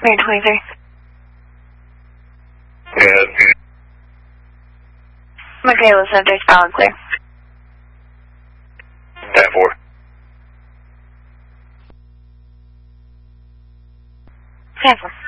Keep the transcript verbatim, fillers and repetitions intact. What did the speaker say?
Mayor twenty-three. Yeah. Michaela subject, valid clear. ten four. ten four.